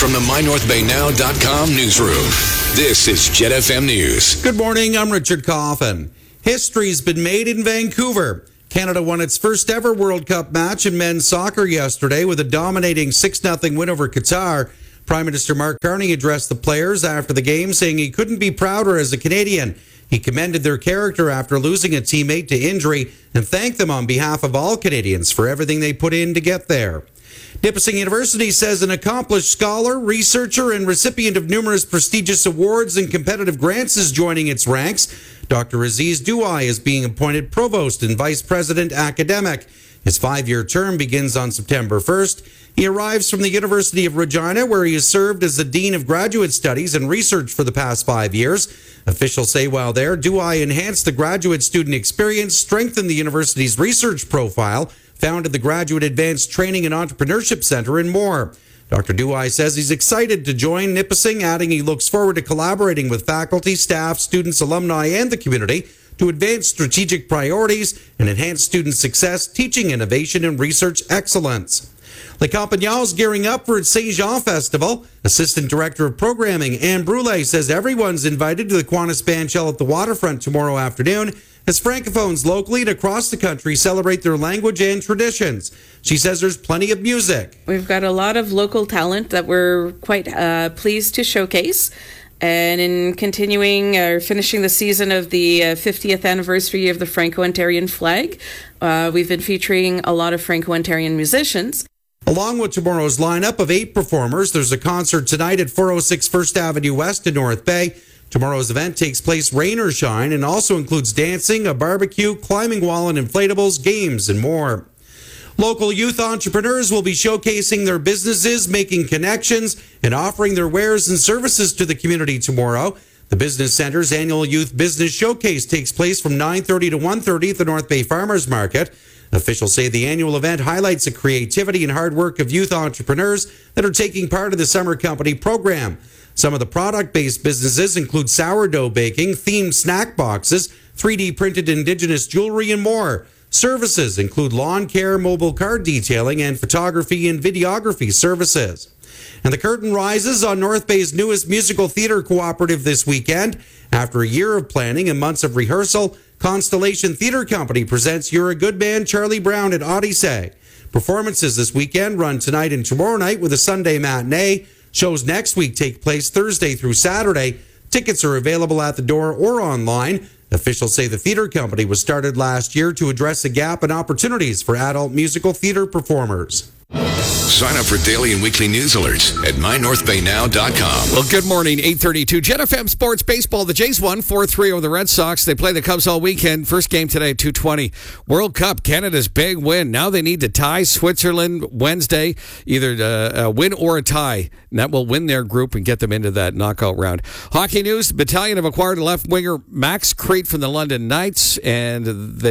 From the MyNorthBayNow.com newsroom, this is Jet FM News. Good morning, I'm Richard Coffin. History's been made in Vancouver. Canada won its first ever World Cup match in men's soccer yesterday with a dominating 6-0 win over Qatar. Prime Minister Mark Carney addressed the players after the game, saying he couldn't be prouder as a Canadian. He commended their character after losing a teammate to injury and thanked them on behalf of all Canadians for everything they put in to get there. Nipissing University says an accomplished scholar, researcher, and recipient of numerous prestigious awards and competitive grants is joining its ranks. Dr. Aziz Douai is being appointed Provost and Vice President Academic. His 5-year term begins on September 1st. He arrives from the University of Regina, where he has served as the Dean of Graduate Studies and Research for the past 5 years. Officials say while there, Douai enhanced the graduate student experience, strengthened the university's research profile, founded the Graduate Advanced Training and Entrepreneurship Center, and more. Dr. Douai says he's excited to join Nipissing, adding he looks forward to collaborating with faculty, staff, students, alumni, and the community to advance strategic priorities and enhance student success, teaching innovation, and research excellence. Les Campagnards gearing up for its Saint Jean Festival. Assistant Director of Programming Anne Brule says everyone's invited to the Kiwanis Bandshell at the waterfront tomorrow afternoon as Francophones locally and across the country celebrate their language and traditions. She says there's plenty of music. We've got a lot of local talent that we're quite pleased to showcase. And in continuing or finishing the season of the 50th anniversary of the Franco-Ontarian flag, we've been featuring a lot of Franco-Ontarian musicians. Along with tomorrow's lineup of 8 performers, there's a concert tonight at 406 First Avenue West in North Bay. Tomorrow's event takes place rain or shine and also includes dancing, a barbecue, climbing wall and inflatables, games, and more. Local youth entrepreneurs will be showcasing their businesses, making connections, and offering their wares and services to the community tomorrow. The Business Center's annual Youth Business Showcase takes place from 9:30 to 1:30 at the North Bay Farmers Market. Officials say the annual event highlights the creativity and hard work of youth entrepreneurs that are taking part of the Summer Company program. Some of the product-based businesses include sourdough baking, themed snack boxes, 3D printed Indigenous jewelry, and more. Services include lawn care, mobile car detailing, and photography and videography services. And the curtain rises on North Bay's newest musical theater cooperative this weekend. After a year of planning and months of rehearsal, Constellation Theater Company presents You're a Good Man, Charlie Brown at Odyssey. Performances this weekend run tonight and tomorrow night with a Sunday matinee. Shows next week take place Thursday through Saturday. Tickets are available at the door or online. Officials say the theater company was started last year to address a gap in opportunities for adult musical theater performers. Sign up for daily and weekly news alerts at MyNorthBayNow.com. Well, good morning, 8:32. Jet FM Sports Baseball. The Jays won 4-3 over the Red Sox. They play the Cubs all weekend. First game today at 2:20. World Cup, Canada's big win. Now they need to tie Switzerland Wednesday, either a win or a tie. And that will win their group and get them into that knockout round. Hockey news, the Battalion have acquired left winger Max Crete from the London Knights, and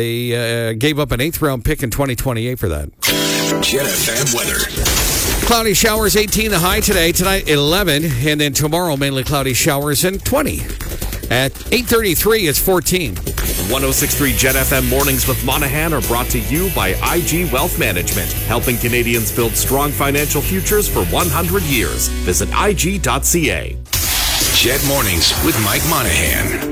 they gave up an 8th-round pick in 2028 for that. Jet FM weather. Cloudy showers, 18 the high today. Tonight, 11. And then tomorrow, mainly cloudy showers and 20. At 8:33, it's 14. 106.3 Jet FM Mornings with Monahan are brought to you by IG Wealth Management, helping Canadians build strong financial futures for 100 years. Visit IG.ca. Jet Mornings with Mike Monahan.